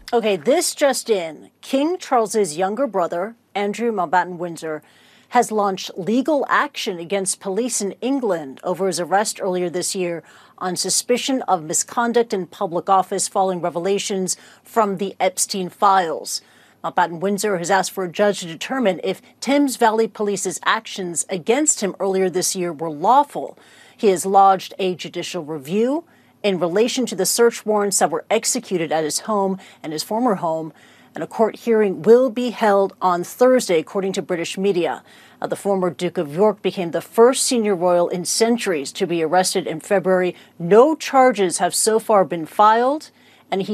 Okay, this just in. King Charles's younger brother, Andrew Mountbatten-Windsor, has launched legal action against police in England over his arrest earlier this year on suspicion of misconduct in public office following revelations from the Epstein files. Mountbatten-Windsor has asked for a judge to determine if Thames Valley Police's actions against him earlier this year were lawful. He has lodged a judicial review in relation to the search warrants that were executed at his home and his former home, and a court hearing will be held on Thursday, according to British media. The former Duke of York became the first senior royal in centuries to be arrested in February. No charges have so far been filed.